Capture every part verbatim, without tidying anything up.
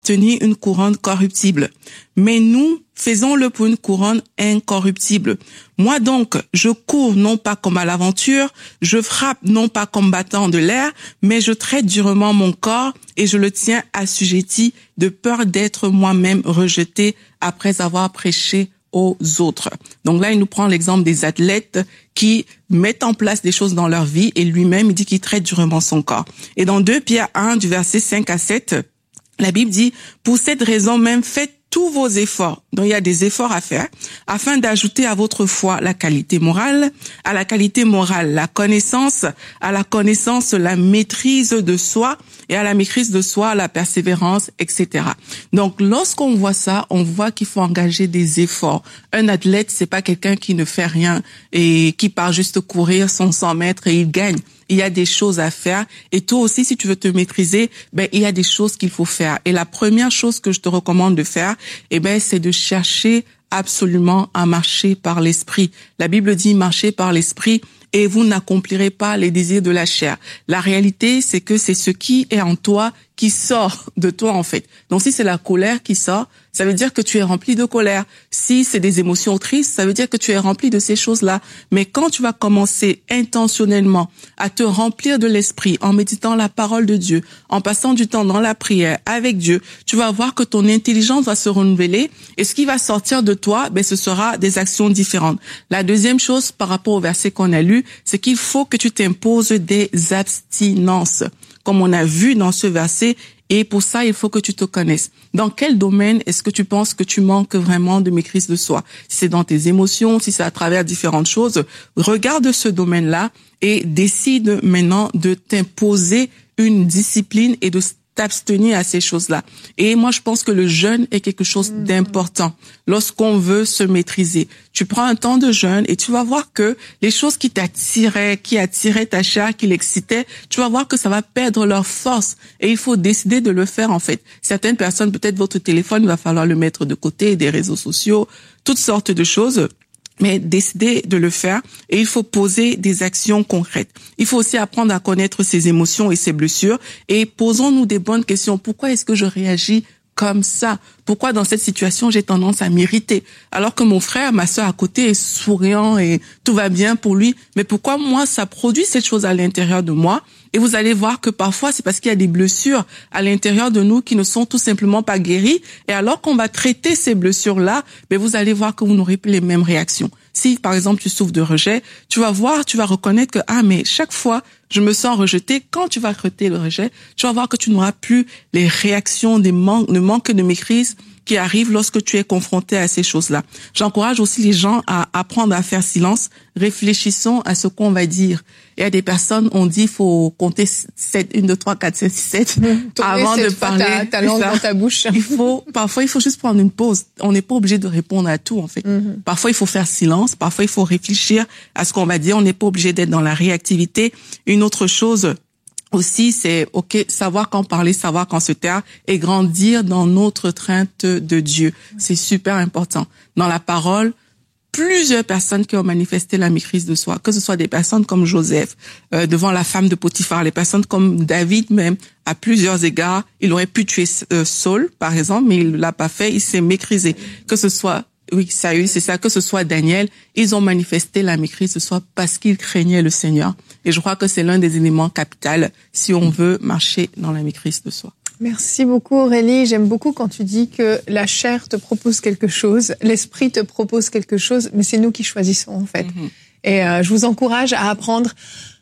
tenir une couronne corruptible. Mais nous faisons-le pour une couronne incorruptible. Moi donc, je cours non pas comme à l'aventure, je frappe non pas comme battant de l'air, mais je traite durement mon corps et je le tiens assujetti de peur d'être moi-même rejeté après avoir prêché aux autres. Donc là, il nous prend l'exemple des athlètes qui mettent en place des choses dans leur vie et lui-même, il dit qu'il traite durement son corps. Et dans deux Pierre un, du verset cinq à sept, la Bible dit, pour cette raison même, faites tous vos efforts, donc il y a des efforts à faire, afin d'ajouter à votre foi la qualité morale, à la qualité morale la connaissance, à la connaissance la maîtrise de soi, et à la maîtrise de soi la persévérance, et cetera. Donc lorsqu'on voit ça, on voit qu'il faut engager des efforts. Un athlète, c'est pas quelqu'un qui ne fait rien et qui part juste courir son cent mètres et il gagne. Il y a des choses à faire et toi aussi, si tu veux te maîtriser, ben il y a des choses qu'il faut faire. Et la première chose que je te recommande de faire, eh ben c'est de chercher absolument à marcher par l'esprit. La Bible dit marcher par l'esprit et vous n'accomplirez pas les désirs de la chair. La réalité, c'est que c'est ce qui est en toi qui sort de toi en fait. Donc si c'est la colère qui sort, ça veut dire que tu es rempli de colère. Si c'est des émotions tristes, ça veut dire que tu es rempli de ces choses-là. Mais quand tu vas commencer intentionnellement à te remplir de l'esprit, en méditant la parole de Dieu, en passant du temps dans la prière avec Dieu, tu vas voir que ton intelligence va se renouveler et ce qui va sortir de toi, ben, ce sera des actions différentes. La deuxième chose par rapport au verset qu'on a lu, c'est qu'il faut que tu t'imposes des abstinences, comme on a vu dans ce verset. Et pour ça, il faut que tu te connaisses. Dans quel domaine est-ce que tu penses que tu manques vraiment de maîtrise de soi? Si c'est dans tes émotions, si c'est à travers différentes choses, regarde ce domaine-là et décide maintenant de t'imposer une discipline et de t'abstenir à ces choses-là. Et moi, je pense que le jeûne est quelque chose mmh. d'important lorsqu'on veut se maîtriser. Tu prends un temps de jeûne et tu vas voir que les choses qui t'attiraient, qui attiraient ta chair, qui l'excitaient, tu vas voir que ça va perdre leur force. Et il faut décider de le faire, en fait. Certaines personnes, peut-être votre téléphone, il va falloir le mettre de côté, des réseaux sociaux, toutes sortes de choses. Mais décider de le faire et il faut poser des actions concrètes. Il faut aussi apprendre à connaître ses émotions et ses blessures et posons-nous des bonnes questions. Pourquoi est-ce que je réagis comme ça? Pourquoi dans cette situation j'ai tendance à m'irriter alors que mon frère, ma sœur à côté est souriant et tout va bien pour lui? Mais pourquoi moi ça produit cette chose à l'intérieur de moi? Et vous allez voir que parfois c'est parce qu'il y a des blessures à l'intérieur de nous qui ne sont tout simplement pas guéries. Et alors qu'on va traiter ces blessures-là, ben vous allez voir que vous n'aurez plus les mêmes réactions. Si par exemple tu souffres de rejet, tu vas voir, tu vas reconnaître que ah mais chaque fois je me sens rejeté. Quand tu vas traiter le rejet, tu vas voir que tu n'auras plus les réactions des manques, le manque de maîtrise qui arrive lorsque tu es confronté à ces choses-là. J'encourage aussi les gens à apprendre à faire silence. Réfléchissons à ce qu'on va dire. Il y a des personnes, on dit, faut compter sept, une, deux, trois, quatre, cinq, six, sept avant de parler. Ta, ta langue dans ta bouche. Il faut, parfois, il faut juste prendre une pause. On n'est pas obligé de répondre à tout, en fait. Mm-hmm. Parfois, il faut faire silence. Parfois, il faut réfléchir à ce qu'on va dire. On n'est pas obligé d'être dans la réactivité. Une autre chose, aussi, c'est ok, savoir quand parler, savoir quand se taire et grandir dans notre crainte de Dieu. C'est super important. Dans la parole, plusieurs personnes qui ont manifesté la maîtrise de soi, que ce soit des personnes comme Joseph, euh, devant la femme de Potiphar, les personnes comme David même, à plusieurs égards, il aurait pu tuer euh, Saul, par exemple, mais il l'a pas fait, il s'est maîtrisé. Que ce soit Oui, Saül, c'est ça, que ce soit Daniel, ils ont manifesté la maîtrise de soi parce qu'ils craignaient le Seigneur. Et je crois que c'est l'un des éléments capitaux si on veut marcher dans la maîtrise de soi. Merci beaucoup Aurélie. J'aime beaucoup quand tu dis que la chair te propose quelque chose, l'esprit te propose quelque chose, mais c'est nous qui choisissons en fait. Mm-hmm. Et euh, je vous encourage à apprendre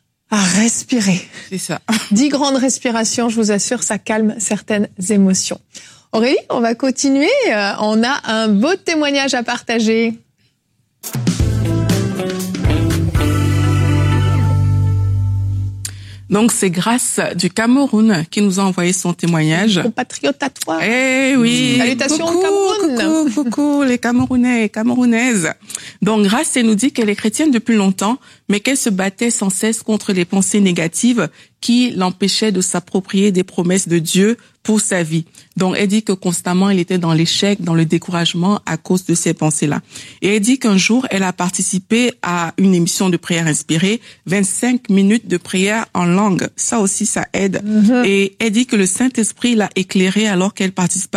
à respirer. C'est ça. Dix grandes respirations, je vous assure, ça calme certaines émotions. Aurélie, on va continuer. Euh, on a un beau témoignage à partager. Donc, c'est Grâce du Cameroun qui nous a envoyé son témoignage. Compatriote à toi. Eh oui. Salutations coucou, au Cameroun. Coucou, coucou, les Camerounais et Camerounaises. Donc, Grâce, elle nous dit qu'elle est chrétienne depuis longtemps, mais qu'elle se battait sans cesse contre les pensées négatives qui l'empêchait de s'approprier des promesses de Dieu pour sa vie. Donc, elle dit que constamment, il était dans l'échec, dans le découragement à cause de ces pensées-là. Et elle dit qu'un jour, elle a participé à une émission de prière inspirée, vingt-cinq minutes de prière en langue. Ça aussi, ça aide. Mm-hmm. Et elle dit que le Saint-Esprit l'a éclairée alors qu'elle participait